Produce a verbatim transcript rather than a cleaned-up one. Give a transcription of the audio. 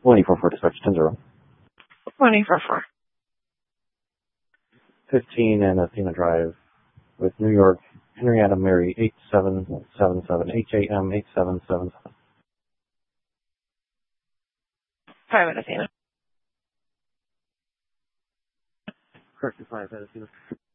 one eight four four dispatch ten zero. one eight four four. fifteen and Athena Drive with New York, Henrietta Mary eight seven seven seven, H A M eight seven seven seven. Private Athena. Correct, five Athena.